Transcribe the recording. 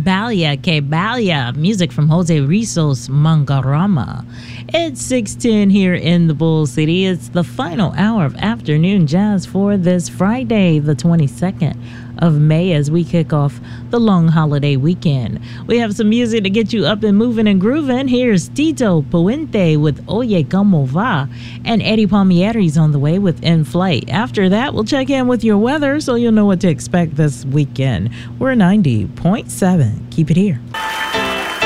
Balia que Balia, music from Jose Rizos Mangarama. It's 6:10 here in the Bull City. It's the final hour of afternoon jazz for this Friday, the 22nd of May, as we kick off the long holiday weekend. We have some music to get you up and moving and grooving. Here's Tito Puente with Oye Como Va, and Eddie Palmieri's on the way with In Flight. After that, we'll check in with your weather so you'll know what to expect this weekend. We're 90.7. Keep it here.